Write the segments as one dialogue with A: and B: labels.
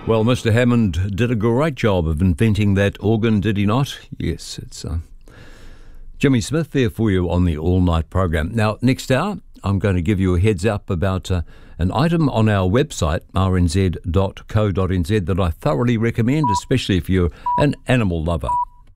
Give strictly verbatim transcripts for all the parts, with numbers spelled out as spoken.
A: Well, Mister Hammond did a great job of inventing that organ, did he not? Yes, it's uh, Jimmy Smith there for you on the all-night program. Now, next hour, I'm going to give you a heads up about uh, an item on our website, r n z dot co dot n z, that I thoroughly recommend, especially if you're an animal lover.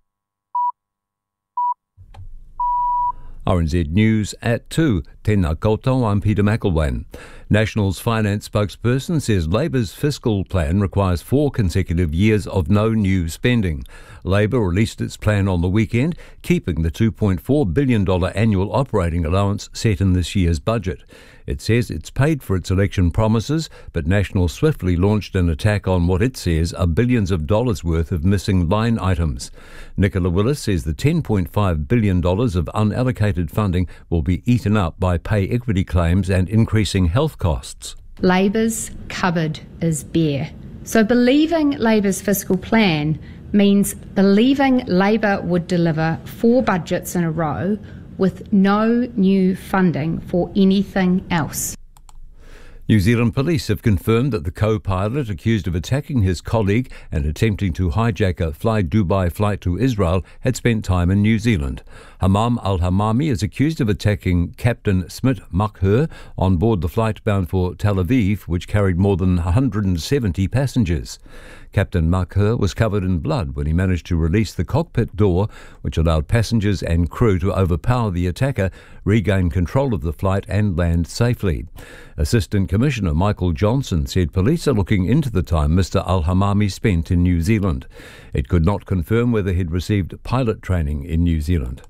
A: R N Z News at two. Tēnā koutou, I'm Peter McElwain. National's finance spokesperson says Labour's fiscal plan requires four consecutive years of no new spending. Labour released its plan on the weekend, keeping the two point four billion dollars annual operating allowance set in this year's budget. It says it's paid for its election promises, but National swiftly launched an attack on what it says are billions of dollars worth of missing line items. Nicola Willis says the ten point five billion dollars of unallocated funding will be eaten up by pay equity claims and increasing health costs.
B: Labour's cupboard is bare. So believing Labour's fiscal plan means believing Labour would deliver four budgets in a row with no new funding for anything else.
A: New Zealand police have confirmed that the co-pilot accused of attacking his colleague and attempting to hijack a Fly Dubai flight to Israel had spent time in New Zealand. Hamam al-Hamami is accused of attacking Captain Smit Makhur on board the flight bound for Tel Aviv, which carried more than one hundred seventy passengers. Captain Makhur was covered in blood when he managed to release the cockpit door, which allowed passengers and crew to overpower the attacker, regain control of the flight and land safely. Assistant Commissioner Michael Johnson said police are looking into the time Mister Al-Hamami spent in New Zealand. It could not confirm whether he'd received pilot training in New Zealand.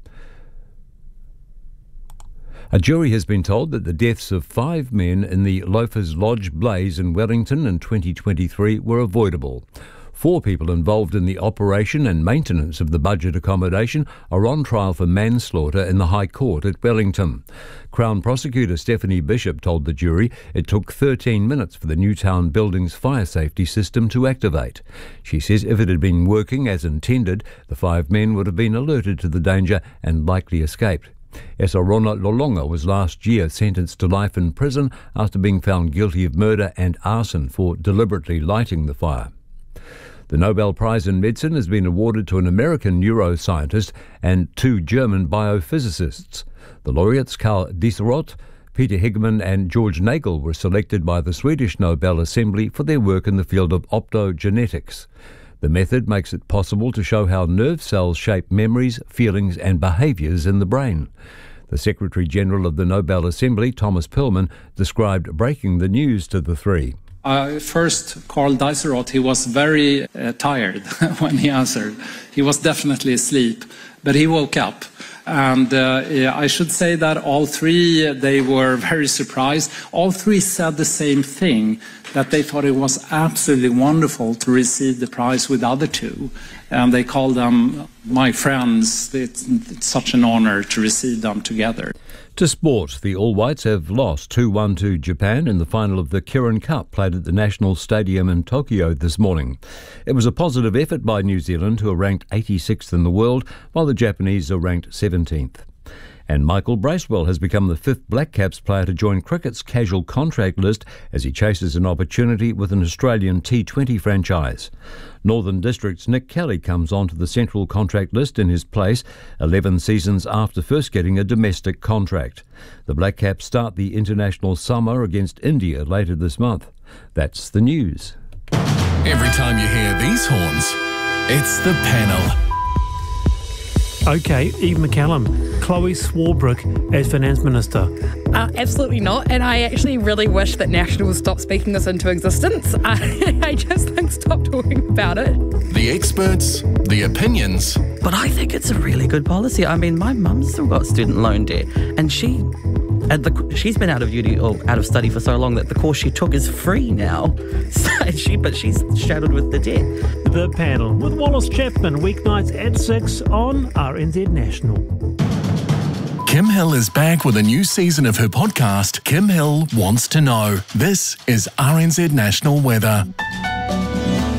A: A jury has been told that the deaths of five men in the Loafers Lodge blaze in Wellington in twenty twenty-three were avoidable. Four people involved in the operation and maintenance of the budget accommodation are on trial for manslaughter in the High Court at Wellington. Crown Prosecutor Stephanie Bishop told the jury it took thirteen minutes for the Newtown building's fire safety system to activate. She says if it had been working as intended, the five men would have been alerted to the danger and likely escaped. Esarona Lolonga was last year sentenced to life in prison after being found guilty of murder and arson for deliberately lighting the fire. The Nobel Prize in Medicine has been awarded to an American neuroscientist and two German biophysicists. The laureates Karl Dieseroth, Peter Higman and George Nagel were selected by the Swedish Nobel Assembly for their work in the field of optogenetics. The method makes it possible to show how nerve cells shape memories, feelings and behaviours in the brain. The Secretary-General of the Nobel Assembly, Thomas Perlman, described breaking the news to the three.
C: Uh, first, Karl Dieseroth, he was very uh, tired when he answered. He was definitely asleep, but he woke up. And uh, yeah, I should say that all three, they were very surprised. All three said the same thing, that they thought it was absolutely wonderful to receive the prize with the other two. And they called them my friends. It's, it's such an honor to receive them together.
A: To sport, the All Whites have lost two one to Japan in the final of the Kirin Cup played at the National Stadium in Tokyo this morning. It was a positive effort by New Zealand, who are ranked eighty-sixth in the world, while the Japanese are ranked seventeenth. And Michael Bracewell has become the fifth Black Caps player to join cricket's casual contract list as he chases an opportunity with an Australian T twenty franchise. Northern District's Nick Kelly comes onto the central contract list in his place, eleven seasons after first getting a domestic contract. The Black Caps start the international summer against India later this month. That's the news.
D: Every time you hear these horns, it's the panel.
E: OK, Eve McCallum, Chloe Swarbrick as Finance Minister.
F: Uh, absolutely not, and I actually really wish that National would stop speaking this into existence. I, I just think stop talking about it.
D: The experts, the opinions.
G: But I think it's a really good policy. I mean, my mum's still got student loan debt, and she... And the, she's been out of uni or out of study for so long that the course she took is free now. So she, but she's straddled with the debt.
E: The Panel with Wallace Chapman, weeknights at six on R N Z National.
D: Kim Hill is back with a new season of her podcast, Kim Hill Wants to Know. This is R N Z National Weather.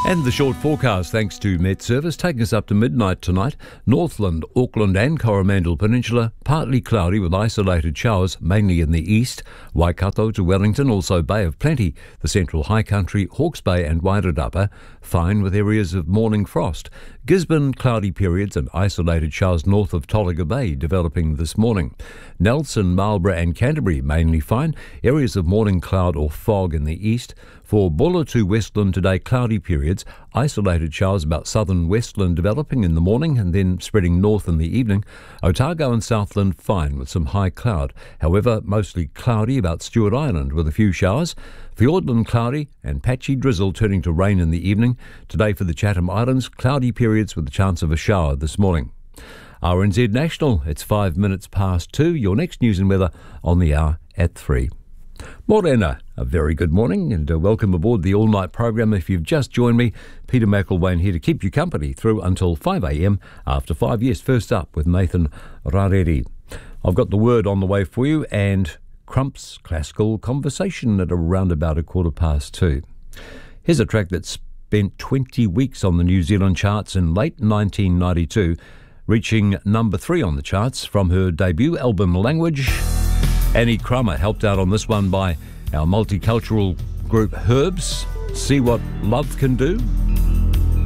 A: And the short forecast, thanks to Met Service, taking us up to midnight tonight. Northland, Auckland and Coromandel Peninsula, partly cloudy with isolated showers, mainly in the east. Waikato to Wellington, also Bay of Plenty. The central high country, Hawke's Bay and Wairarapa, fine with areas of morning frost. Gisborne, cloudy periods and isolated showers north of Tolaga Bay developing this morning. Nelson, Marlborough and Canterbury, mainly fine. Areas of morning cloud or fog in the east. For Buller to Westland today, cloudy periods, isolated showers about southern Westland developing in the morning and then spreading north in the evening. Otago and Southland fine with some high cloud. However, mostly cloudy about Stewart Island with a few showers. Fiordland cloudy and patchy drizzle turning to rain in the evening. Today for the Chatham Islands, cloudy periods with the chance of a shower this morning. R N Z National, it's five minutes past two. Your next news and weather on the hour at three. Morena, a very good morning and uh, welcome aboard the all-night program. If you've just joined me, Peter McElwain here to keep you company through until five a m after five years. First up with Nathan Rareri. I've got the word on the way for you and Crump's classical conversation at around about a quarter past two. Here's a track that spent twenty weeks on the New Zealand charts in late nineteen ninety-two, reaching number three on the charts from her debut album Language. Annie Crummer helped out on this one by our multicultural group Herbs. See What Love Can Do.